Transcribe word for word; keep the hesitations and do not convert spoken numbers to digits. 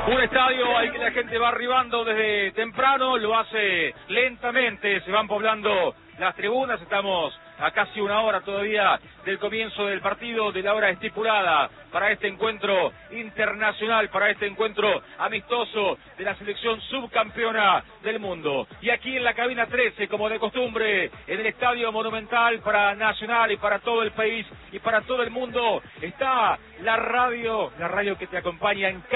Un estadio al que la gente va arribando desde temprano, lo hace lentamente, se van poblando las tribunas, estamos a casi una hora todavía del comienzo del partido, de la hora estipulada para este encuentro internacional, para este encuentro amistoso de la selección subcampeona del mundo. Y aquí en la cabina trece, como de costumbre, en el Estadio Monumental para Nacional y para todo el país y para todo el mundo, está la radio, la radio que te acompaña en